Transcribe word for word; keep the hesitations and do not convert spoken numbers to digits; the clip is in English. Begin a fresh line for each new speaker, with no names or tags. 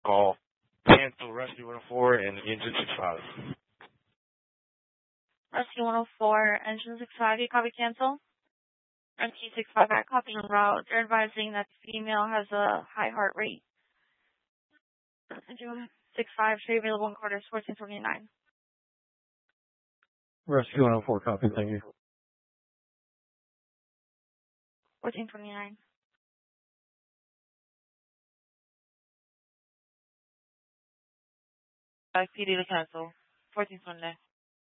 call. Cancel Rescue one oh four and Engine six five.
Rescue one oh four, Engine six five, you copy cancel? Rescue six five, I copy en route. They're advising that the female has a high heart rate. Engine six five, show you available in quarters fourteen twenty-nine.
Rescue one oh four, copy, thank you.
fourteen twenty-nine.
P D to cancel. fourteen twenty-nine.